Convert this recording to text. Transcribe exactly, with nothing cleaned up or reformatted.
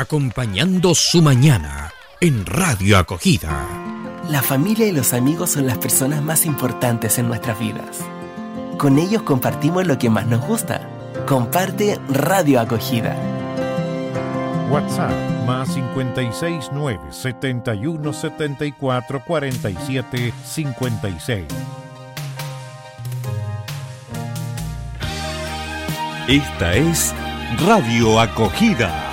acompañando su mañana en Radio Acogida. La familia y los amigos son las personas más importantes en nuestras vidas. Con ellos compartimos lo que más nos gusta. Comparte Radio Acogida. WhatsApp más cincuenta y seis, nueve, setenta y uno, setenta y cuatro, cuarenta y siete, cincuenta y seis. Esta es Radio Acogida.